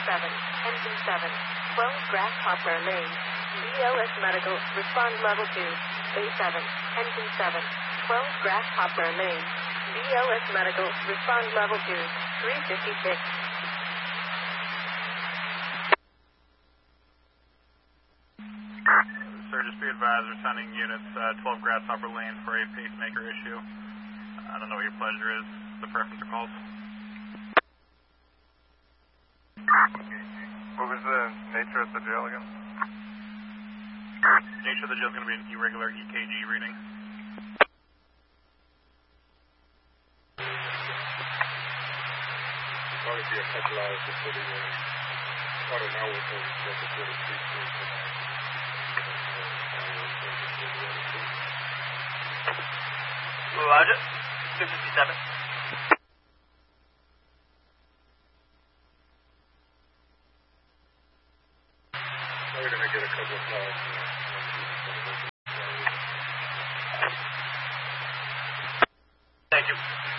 engine 7, 12 Grasshopper Lane, BLS Medical, respond level 2, A7, engine 7, 12 Grasshopper Lane, BLS Medical, respond level 2, 356. Sir, just be advised, we're sending units 12 Grasshopper Lane for a pacemaker issue. I don't know what your pleasure is, the preference or calls. What was the nature of the jail again? Nature of the jail is going to be an irregular EKG reading. Probably be a couple hours before the, about an hour before the street. Roger. 257. We're going to get a couple of calls. Thank you.